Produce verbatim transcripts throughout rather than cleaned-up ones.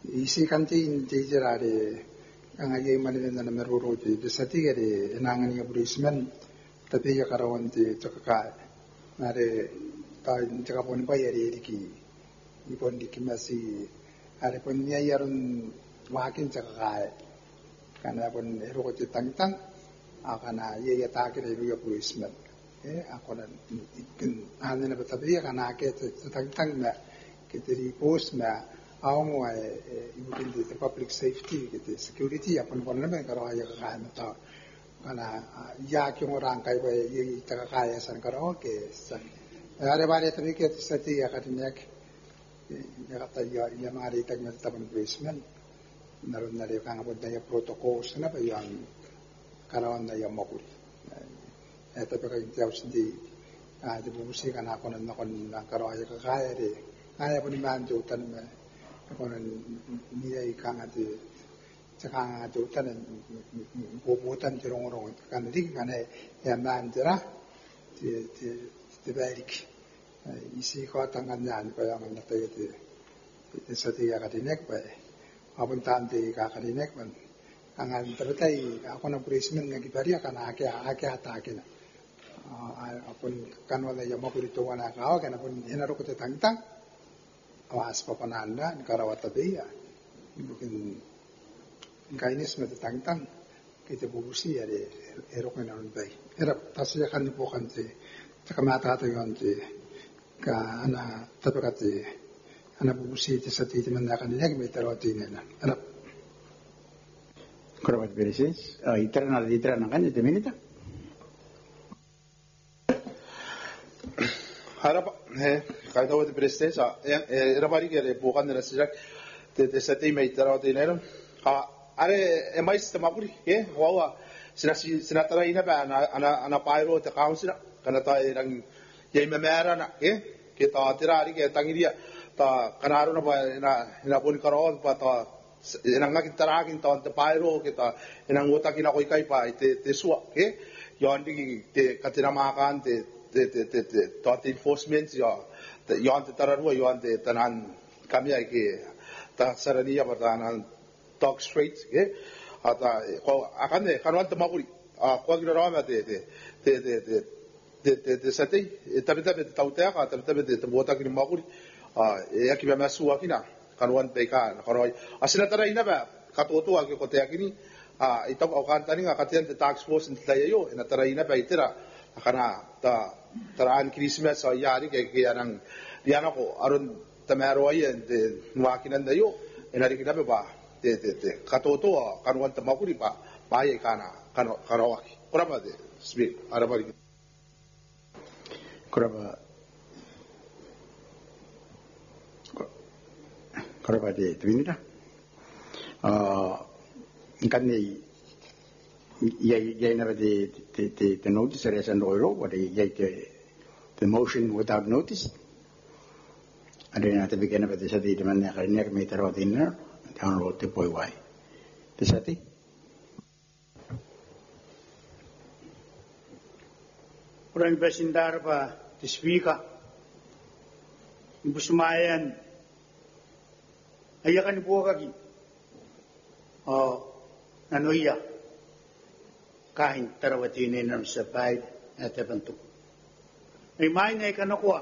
isi kanti intijerare ang ayay malin na meruroti di sa tigere enangan niya brisman tapi ya karawan ti cakaka nare ta cakapon pa yari ki ipon di kimasi are pon niya yaron wakin cakaka kana pon erokoti tangtang akana ye ya takere ruya brisman eh ako na ikin hanin na tapi ya kana ke tangtang na kiteri post na Aung ay ibutin di public safety, gitu security, apa pun naman karo ay kakain na tao. Kana yak yung orang kay ba yung takakaya san karo ke san. Are bale tabi ke sati ya katinek ya kata ya ya mari tag na taban basement. Naron na rin kang abot na yung protocols na ba yung karawan na yung makul. Ito pa kayong tiyos di di bubusi ka na ako na nakon ng karo ay kakaya di. Kaya po ni Manjo tan Konon niya ikang ati sakang ati utan bubutan tirong-rong kan ring kan ya mandra ti ti ti barik isi ko tangan yan pa yang na tayo ti sa ti ya kadinek pa apun tante ka kadinek man ang tertay ako na prisman nga gibaria kana ake ake atake na apun kanwala ya makurito wana ka kana pun hinaro ko tangtang awas papananda karawat tabiya mungkin kainis matatangtang kita bubusi ya de erok na non bay erap tasya kan po kan te takamata to yon te ka ana tapakati ana bubusi te sati te manna kan leg metaroti na erap karawat beresis itra na itra na kan te minita harap he kaita wad prestesa era bari ke bukan na sijak te te sati me itara dinero ha are e mais te maguri he wawa sina sina tara ina ba ana ana ana pairo te council kana ta irang ye me mera na he ke ta tira ari ke tangiria ta kanaro na ba na na pun karo pa ta inang ngak tara kin ta te pairo ke ta inang ngota kina koi kai pa te te suwa he yon di te katina makan te te te te te tot enforcement ya yon te tararua yon te tanan kami ai ke ta sarania batanan talk straight ke ata ko akane kanwan te maguri a ko gira rama te te te te te te te sate tabe tabe tautea ka tabe tabe te bota ki maguri a e aki ba masu akina kanwan te ka koroi asina tara ina ba katoto ake ko te akini a ito ko kan tani nga katian te tax force te yo ina tara ina ba itira kana ta taraan Christmas sa yari kay kaya nang diana ko aron tamaro ay de nuakinan dayo enari kita ba te te te katoto kanuan tamakuri ba baye kana kano karawaki kuraba de speak arabari kuraba kuraba de twinita ah kan ni yay yay never the the the, the notice as an oil what yay the the motion without notice and then at the beginning of the city demand na near meter of dinner down road the boy why the city orang besindar pa the speaker busmayan ayakan po kagi oh nanoya kain tarawati ni nam sabay at bentuk. May may na ikanakwa.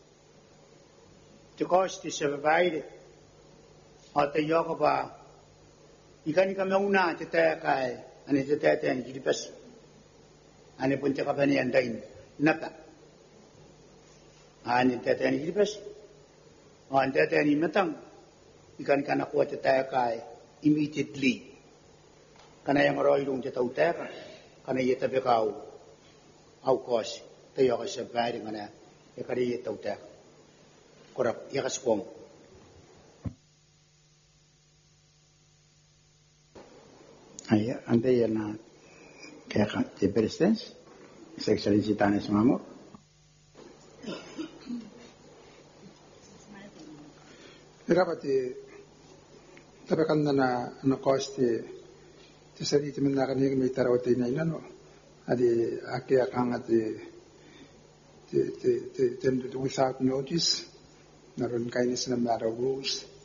Tikos ti sabay at ayoko ba ikan ika mauna ti tayo kay ani ti tayo tayo gilipas ani punta ka ba ni andain napa ani ti tayo gilipas ani ti tayo matang ikan ika nakuha ti tayo kay immediately kana yang roy rung ti tayo tayo kana yeta bekau au kos te yo ka sabay ngana e kari yeta uta korap ya kaskong aya ante ya na kaya ka ti president sa excellency tanes mamo irapati tabakan na na kosti ti sariti man nakanig may tarawati na inano adi aki akang ati without notice naroon kainis na matter rules